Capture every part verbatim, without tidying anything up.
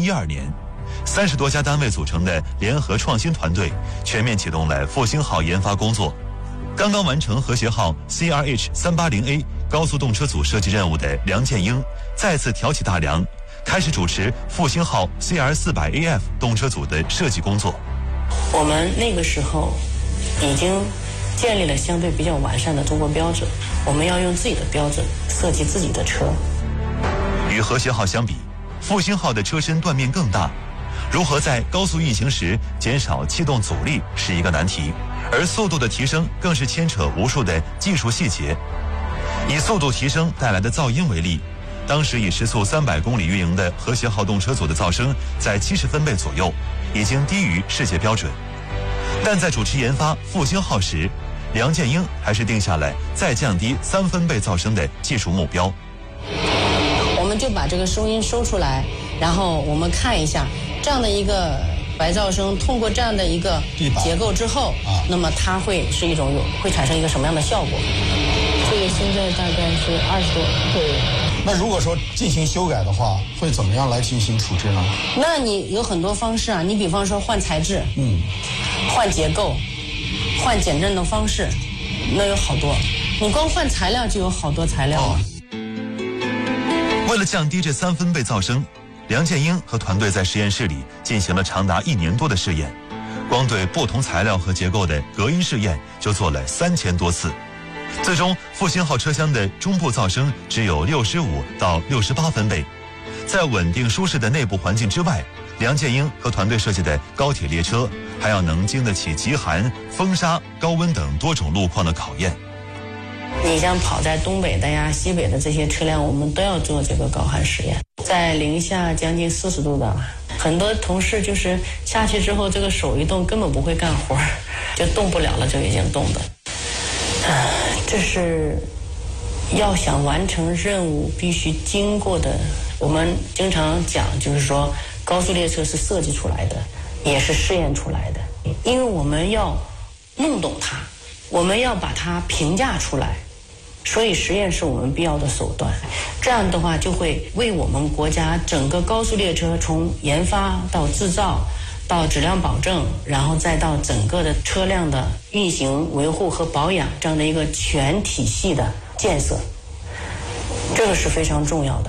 一二年，三十多家单位组成的联合创新团队全面启动了复兴号研发工作。刚刚完成和谐号 C R H 三八零 A 高速动车组设计任务的梁建英再次挑起大梁，开始主持复兴号 C R 四百 A F 动车组的设计工作。 我们那个时候已经建立了相对比较完善的中国标准，我们要用自己的标准设计自己的车。 与和谐号相比，复兴号的车身断面更大，如何在高速运行时减少气动阻力是一个难题，而速度的提升更是牵扯无数的技术细节。以速度提升带来的噪音为例，当时以时速三百公里运营的和谐号动车组的噪声在七十分贝左右，已经低于世界标准。但在主持研发复兴号时，梁建英还是定下了再降低三分贝噪声的技术目标。 我们就把这个声音收出来，然后我们看一下这样的一个白噪声通过这样的一个结构之后，啊、那么它会是一种有会产生一个什么样的效果？这个现在大概是二十多。 对。那如果说进行修改的话，会怎么样来进行处置呢？ 那你有很多方式啊，你比方说换材质，嗯，换结构，换减震的方式，那有好多。你光换材料就有好多材料了。哦， 为了降低这三分贝噪声，梁建英和团队在实验室里进行了长达一年多的试验，光对不同材料和结构的隔音试验就做了三千多次。最终，复兴号车厢的中部噪声只有六十五到六十八分贝。在稳定舒适的内部环境之外，梁建英和团队设计的高铁列车还要能经得起极寒、风沙、高温等多种路况的考验。 你像跑在东北的呀、西北的这些车辆，我们都要做这个高寒实验，在零下将近四十度的，很多同事就是下去之后，这个手一动根本不会干活，就动不了了，就已经冻的。啊，这是要想完成任务必须经过的。我们经常讲，就是说高速列车是设计出来的，也是试验出来的，因为我们要弄懂它，我们要把它评价出来。所以实验是我们必要的手段，这样的话就会为我们国家整个高速列车从研发到制造到质量保证，然后再到整个的车辆的运行维护和保养这样的一个全体系的建设，这个是非常重要的。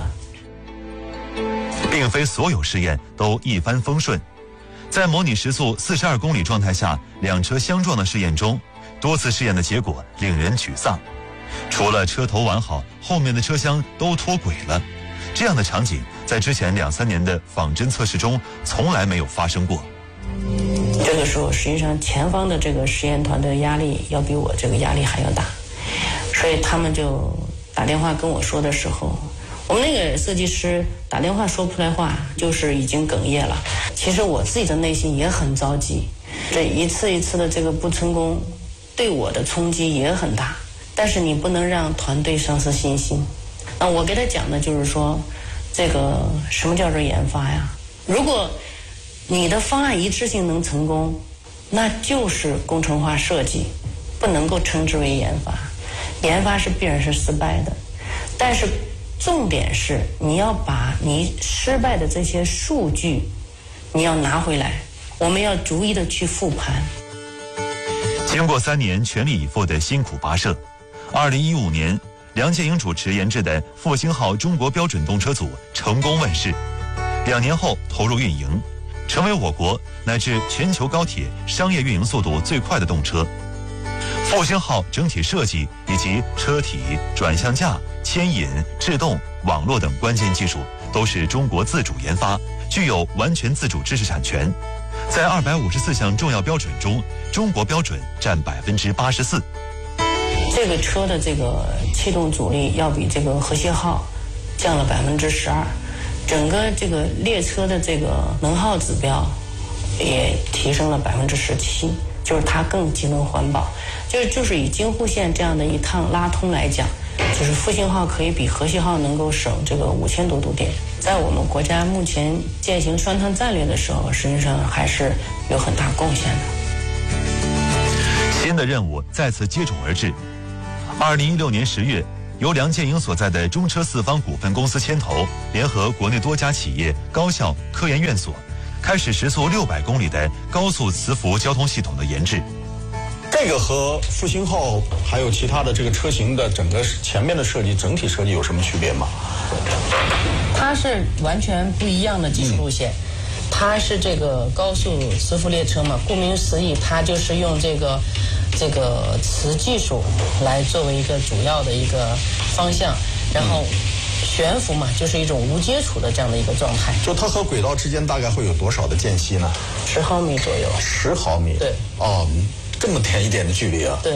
并非所有试验都一帆风顺，在模拟时速四十二公里状态下两车相撞的试验中，多次试验的结果令人沮丧。除了车头完好，后面的车厢都脱轨了。这样的场景在之前两三年的仿真测试中从来没有发生过。 这个时候实际上前方的这个实验团队的压力要比我这个压力还要大，所以他们就打电话跟我说的时候，我们那个设计师打电话说不出来话，就是已经哽咽了。其实我自己的内心也很着急，这一次一次的这个不成功对我的冲击也很大，但是你不能让团队丧失信心。那我给他讲的就是说，这个什么叫做研发呀？如果你的方案一致性能成功，那就是工程化设计，不能够称之为研发。研发是必然是失败的，但是重点是你要把你失败的这些数据你要拿回来，我们要逐一的去复盘。 经过三年全力以赴的辛苦跋涉，二零一五年梁建英主持研制的复兴号中国标准动车组成功问世，两年后投入运营，成为我国乃至全球高铁商业运营速度最快的动车。复兴号整体设计以及车体、转向架、牵引、制动、网络等关键技术都是中国自主研发，具有完全自主知识产权。在二百五十四项重要标准中，中国标准占百分之八十四。 这个车的这个气动阻力要比这个和谐号降了百分之十二，整个这个列车的这个能耗指标也提升了百分之十七，就是它更节能环保。就是就是以京沪线这样的一趟拉通来讲，就是复兴号可以比和谐号能够省这个五千多度电。在我们国家目前践行双碳战略的时候，实际上还是有很大贡献的。 新的任务再次接踵而至。二零一六年十月， 由梁建英所在的中车四方股份公司牵头，联合国内多家企业、高校、科研院所，开始时速六百公里的高速磁浮交通系统的研制。 这个和复兴号还有其他的这个车型的整个前面的设计、整体设计有什么区别吗？ 它是完全不一样的技术路线。嗯，它是这个高速磁浮列车嘛，顾名思义，它就是用这个这个磁技术来作为一个主要的一个方向，然后悬浮嘛，就是一种无接触的这样的一个状态。 就它和轨道之间大概会有多少的间隙呢？ 十毫米左右。 十毫米。 对。 哦，这么点一点的距离啊。 对。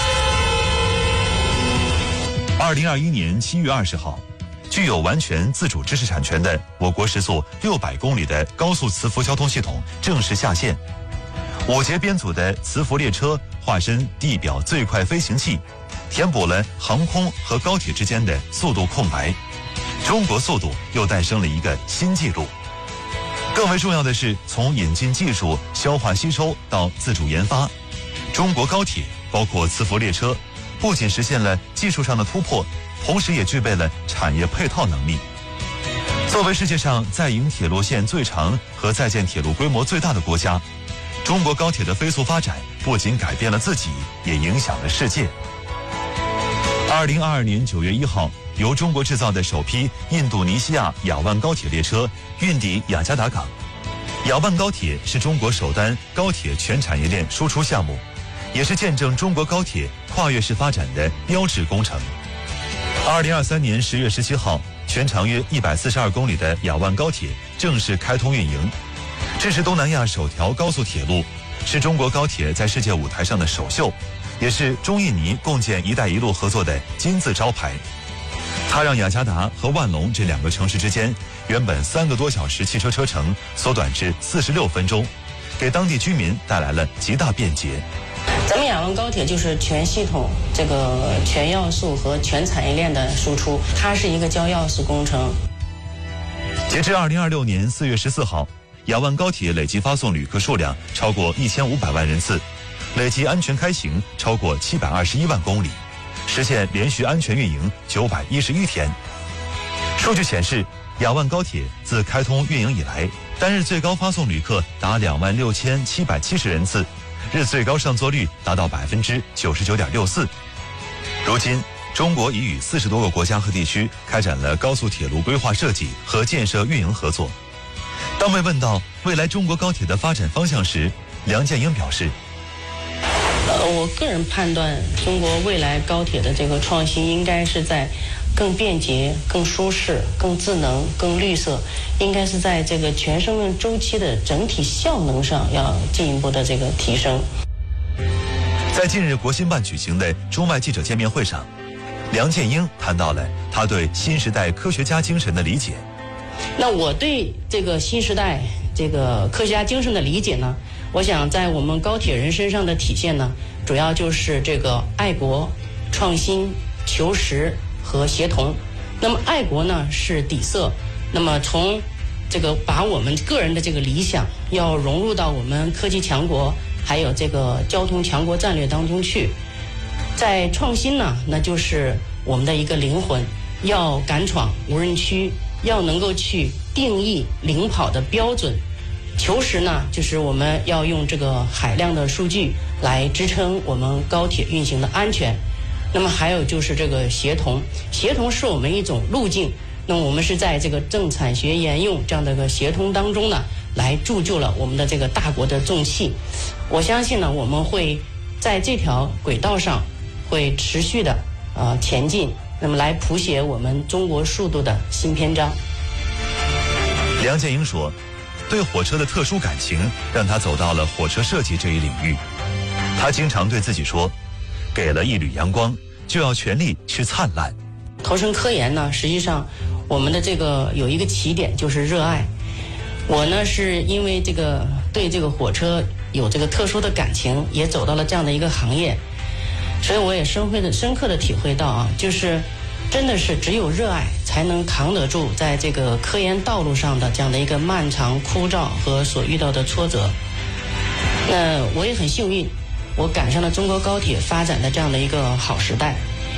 二零二一年七月二十号。具有完全自主知识产权的我国时速六百公里的高速磁浮交通系统正式下线。五节编组的磁浮列车化身地表最快飞行器，填补了航空和高铁之间的速度空白。中国速度又诞生了一个新纪录。更为重要的是，从引进技术、消化吸收到自主研发，中国高铁包括磁浮列车，不仅实现了技术上的突破，同时也具备了产业配套能力。作为世界上在营铁路线最长和在建铁路规模最大的国家，中国高铁的飞速发展不仅改变了自己，也影响了世界。二零二二年九月一号，由中国制造的首批印度尼西亚雅万高铁列车运抵雅加达港。雅万高铁是中国首单高铁全产业链输出项目，也是见证中国高铁跨越式发展的标志工程。二零二三年十月十七号，全长约一百四十二公里的雅万高铁正式开通运营。这是东南亚首条高速铁路，是中国高铁在世界舞台上的首秀，也是中印尼共建“一带一路”合作的金字招牌。它让雅加达和万隆这两个城市之间原本三个多小时汽车车程缩短至四十六分钟，给当地居民带来了极大便捷。 咱们雅万高铁就是全系统、这个全要素和全产业链的输出，它是一个交钥匙工程。 截至二零二六年四月十四号，雅万高铁累计发送旅客数量超过一千五百万人次，累计安全开行超过七百二十一万公里，实现连续安全运营九百一十一天。数据显示，雅万高铁自开通运营以来，单日最高发送旅客达两万六千七百七十人次，日最高上座率达到百分之九十九点六四。如今，中国已与四十多个国家和地区开展了高速铁路规划设计和建设运营合作。当被问到未来中国高铁的发展方向时，梁建英表示：“ 呃，我个人判断，中国未来高铁的这个创新应该是在更便捷、更舒适、更智能、更绿色，应该是在这个全生命周期的整体效能上要进一步的这个提升。” 在近日国新办举行的中外记者见面会上，梁建英谈到了他对新时代科学家精神的理解。 那我对这个新时代这个科学家精神的理解呢，我想在我们高铁人身上的体现呢，主要就是这个爱国、创新、求实和协同。那么爱国呢是底色，那么从这个把我们个人的这个理想要融入到我们科技强国还有这个交通强国战略当中去。在创新呢，那就是我们的一个灵魂，要敢闯无人区，要能够去定义领跑的标准。求实呢，就是我们要用这个海量的数据来支撑我们高铁运行的安全。那么还有就是这个协同，协同是我们一种路径。那么我们是在这个政产学研用这样的一个协同当中呢，来铸就了我们的这个大国的重器。我相信呢，我们会在这条轨道上会持续的呃前进，那么来谱写我们中国速度的新篇章。 梁建英说，对火车的特殊感情让他走到了火车设计这一领域。他经常对自己说，给了一缕阳光，就要全力去灿烂。 投身科研呢，实际上我们的这个有一个起点就是热爱。我呢是因为这个对这个火车有这个特殊的感情，也走到了这样的一个行业，所以我也深会的深刻的体会到啊，就是真的是只有热爱才能扛得住在这个科研道路上的这样的一个漫长枯燥和所遇到的挫折。那我也很幸运，我赶上了中国高铁发展的这样的一个好时代。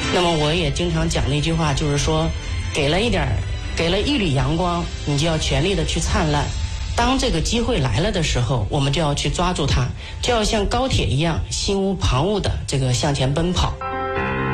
那么我也经常讲的一句话，就是说，给了一点，给了一缕阳光，你就要全力的去灿烂。当这个机会来了的时候，我们就要去抓住它，就要像高铁一样心无旁骛的这个向前奔跑。